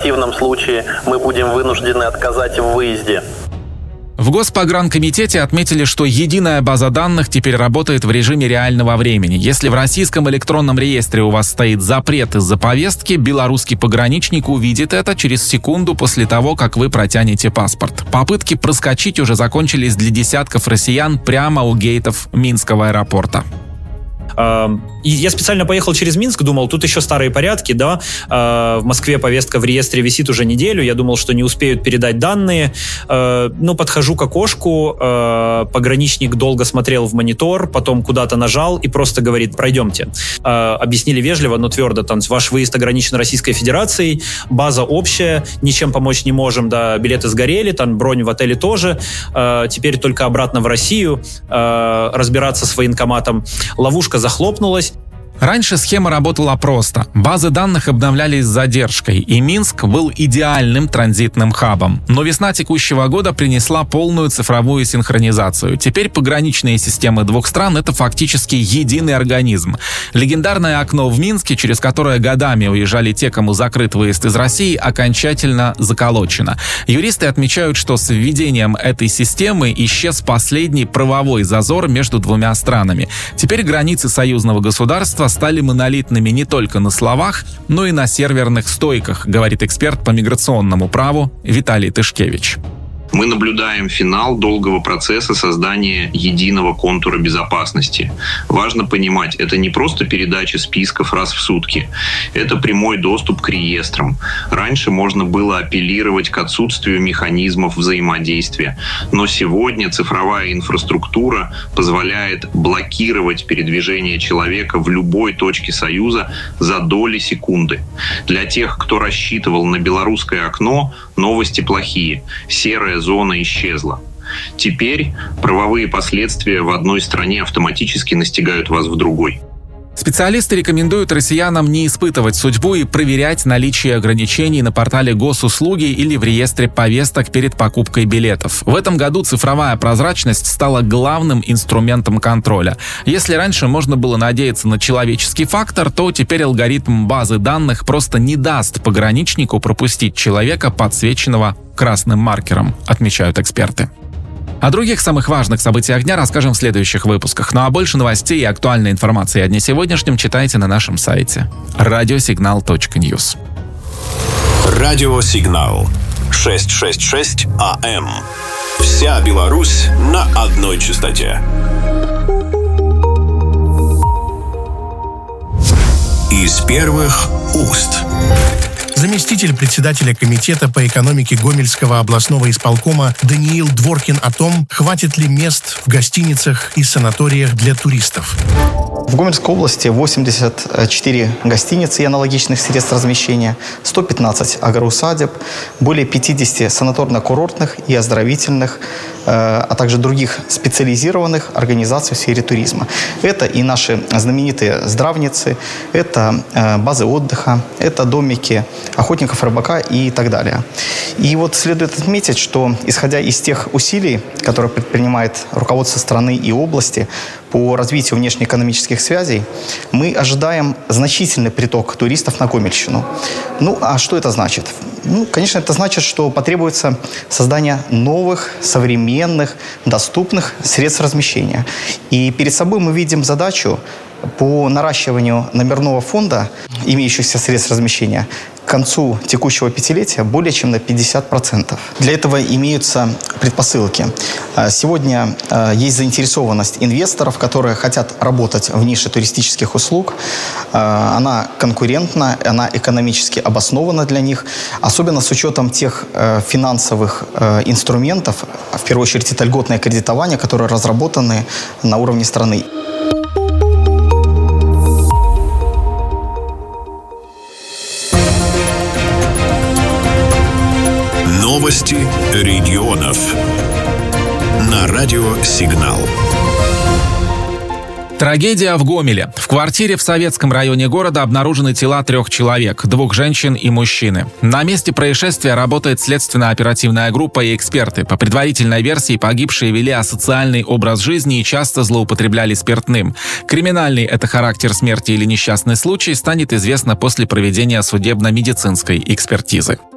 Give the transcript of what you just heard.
противном случае мы будем вынуждены отказать в выезде. В Госпогранкомитете отметили, что единая база данных теперь работает в режиме реального времени. Если в российском электронном реестре у вас стоит запрет из-за повестки, белорусский пограничник увидит это через секунду после того, как вы протянете паспорт. Попытки проскочить уже закончились для десятков россиян прямо у гейтов Минского аэропорта. И я специально поехал через Минск, думал, тут еще старые порядки, да, в Москве повестка в реестре висит уже неделю, я думал, что не успеют передать данные, подхожу к окошку, пограничник долго смотрел в монитор, потом куда-то нажал и просто говорит: пройдемте. Объяснили вежливо, но твердо, там, ваш выезд ограничен Российской Федерацией, база общая, ничем помочь не можем, да, билеты сгорели, там бронь в отеле тоже, теперь только обратно в Россию, разбираться с военкоматом. Ловушка захлопнулась. Раньше схема работала просто. Базы данных обновлялись с задержкой, и Минск был идеальным транзитным хабом. Но весна текущего года принесла полную цифровую синхронизацию. Теперь пограничные системы двух стран — это фактически единый организм. Легендарное окно в Минске, через которое годами уезжали те, кому закрыт выезд из России, окончательно заколочено. Юристы отмечают, что с введением этой системы исчез последний правовой зазор между двумя странами. Теперь границы союзного государства стали монолитными не только на словах, но и на серверных стойках, говорит эксперт по миграционному праву Виталий Тышкевич. Мы наблюдаем финал долгого процесса создания единого контура безопасности. Важно понимать, это не просто передача списков раз в сутки. Это прямой доступ к реестрам. Раньше можно было апеллировать к отсутствию механизмов взаимодействия. Но сегодня цифровая инфраструктура позволяет блокировать передвижение человека в любой точке Союза за доли секунды. Для тех, кто рассчитывал на белорусское окно, новости плохие. Серая зона исчезла. Теперь правовые последствия в одной стране автоматически настигают вас в другой. Специалисты рекомендуют россиянам не испытывать судьбу и проверять наличие ограничений на портале госуслуги или в реестре повесток перед покупкой билетов. В этом году цифровая прозрачность стала главным инструментом контроля. Если раньше можно было надеяться на человеческий фактор, то теперь алгоритм базы данных просто не даст пограничнику пропустить человека, подсвеченного красным маркером, отмечают эксперты. О других самых важных событиях дня расскажем в следующих выпусках. Ну а больше новостей и актуальной информации о дне сегодняшнем читайте на нашем сайте radiosignal.news. Радиосигнал 666 АМ. Вся Беларусь на одной частоте. Из первых уст. Заместитель председателя комитета по экономике Гомельского областного исполкома Даниил Дворкин о том, хватит ли мест в гостиницах и санаториях для туристов. В Гомельской области 84 гостиницы и аналогичных средств размещения, 115 агроусадеб, более 50 санаторно-курортных и оздоровительных, а также других специализированных организаций в сфере туризма. Это и наши знаменитые здравницы, это базы отдыха, это домики охотников, рыбака и так далее. И вот следует отметить, что исходя из тех усилий, которые предпринимает руководство страны и области по развитию внешнеэкономических связей, мы ожидаем значительный приток туристов на Гомельщину. Ну, а что это значит? Ну, конечно, это значит, что потребуется создание новых, современных, доступных средств размещения. И перед собой мы видим задачу по наращиванию номерного фонда имеющихся средств размещения к концу текущего пятилетия более чем на 50%. Для этого имеются предпосылки. Сегодня есть заинтересованность инвесторов, которые хотят работать в нише туристических услуг. Она конкурентна, она экономически обоснована для них, особенно с учетом тех финансовых инструментов, в первую очередь это льготное кредитование, которые разработаны на уровне страны. Новости регионов на радиосигнал. Трагедия в Гомеле. В квартире в Советском районе города обнаружены тела 3 человек, 2 женщин и мужчины. На месте происшествия работает следственно-оперативная группа и эксперты. По предварительной версии, погибшие вели асоциальный образ жизни и часто злоупотребляли спиртным. Криминальный это характер смерти или несчастный случай станет известно после проведения судебно-медицинской экспертизы.